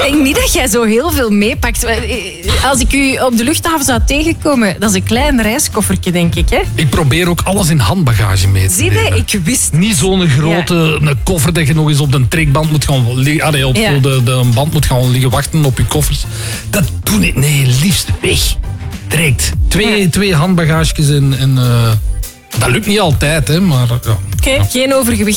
denk niet dat jij zo heel veel meepakt. Als ik u op de luchthaven zou tegenkomen, dat is een klein reiskoffertje, denk ik. Hè? Ik probeer ook alles in handbagage mee te Zie je, nemen. ik wist. Niet zo'n grote een koffer dat je nog eens op de trekband moet gaan liggen. Op de band moet gaan liggen wachten op je koffers. Dat doe ik. Nee, liefst weg. Direct. Twee handbagages en dat lukt niet altijd, hè, maar... Ja. Oké, geen overgewicht